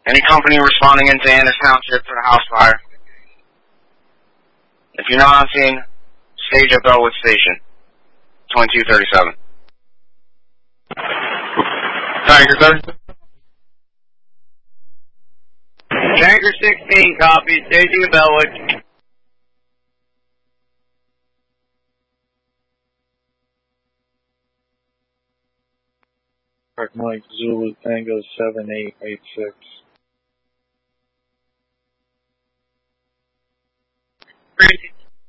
Any company responding into Annis Township for a house fire. If you're not on scene, stage at Bellwood Station. 2237. Tiger 30. Tiger 16, copy. Staging at Bellwood. Park Mike Zulu Tango 7886.